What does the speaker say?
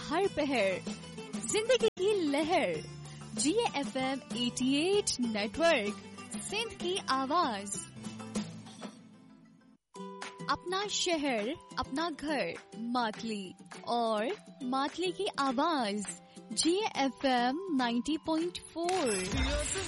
हर पहर, जिंदगी की लहर, GFM 88 नेटवर्क, सिंध की आवाज। अपना शहर, अपना घर, मातली और मातली की आवाज, GFM 90.4।